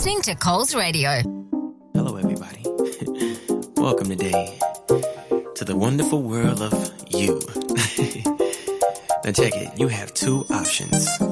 listening to Coles Radio. Hello, everybody. Welcome today to the wonderful world of you. Now check it. You have two options.